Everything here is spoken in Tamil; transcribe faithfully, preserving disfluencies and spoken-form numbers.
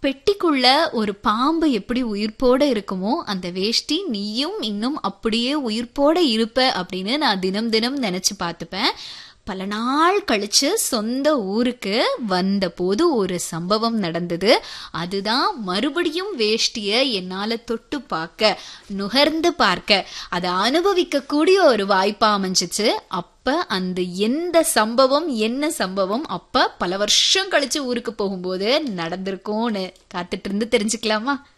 பெட்டிக்குள்ள ஒரு பாம்பு எப்படி உயிர்ப்போட இருக்குமோ அந்த வேஷ்டி நீயும் இன்னும் அப்படியே உயிர்ப்போட இருப்ப அப்படின்னு நான் தினம் தினம் நினைச்சு பார்த்துப்பேன். பல நாள் கழிச்சு சொந்த ஊருக்கு வந்த போது ஒரு சம்பவம் நடந்தது. அதுதான் மறுபடியும் வேஷ்டிய என்னால தொட்டு பார்க்க, நுகர்ந்து பார்க்க, அதை அனுபவிக்க கூடிய ஒரு வாய்ப்பா அமைஞ்சிச்சு. அப்ப அந்த எந்த சம்பவம் என்ன சம்பவம் அப்ப பல வருஷம் கழிச்சு ஊருக்கு போகும்போது நடந்திருக்கும்னு காத்துட்டு இருந்து தெரிஞ்சுக்கலாமா?